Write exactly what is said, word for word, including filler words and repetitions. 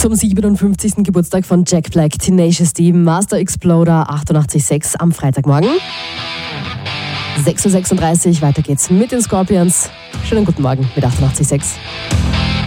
Zum siebenundfünfzigsten Geburtstag von Jack Black, Tenacious D, Master Exploder achtundachtzig Komma sechs am Freitagmorgen. sechs Uhr sechsunddreißig, weiter geht's mit den Scorpions. Schönen guten Morgen mit achtundachtzig Komma sechs.